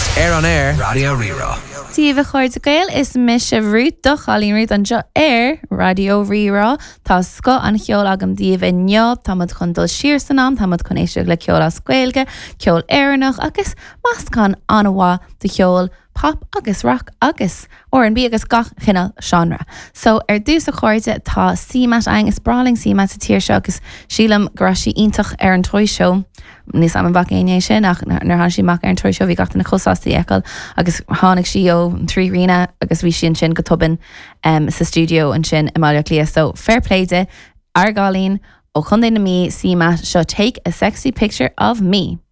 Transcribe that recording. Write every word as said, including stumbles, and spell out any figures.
Air on Air, Radio Rira. Tíomh chuir a gail is mis a rút do chalín rút an jo air Radio Rira tá sco an cheol agam díomh in neob támad chun dul siar san am támad chun éisiú le ceol as scoilge ceol éireannach agus mascán anhá de cheol pop agus rock agus or an bí agus gach chinál genre. So ar dús a chuirte tá símat ein is brawling símat a tíir seo agus sílam grasí ítach ar an troi seo. Nís am an bach aine sin ach nar han si mac ar an troi seo bhí gach na chosáí ecal agus hánig si ó trí rina agus bhí sin sin go tubin um, sa studio an sin imáile lia. So fair play de ar gáilín ó chundé na mí símat seo Take a Sexy Picture of Me.